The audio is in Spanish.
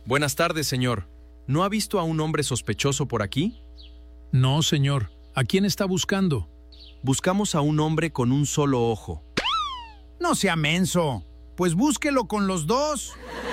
Buenas tardes, señor. ¿No ha visto a un hombre sospechoso por aquí? No, señor. ¿A quién está buscando? Buscamos a un hombre con un solo ojo. No sea menso. Pues búsquelo con los dos.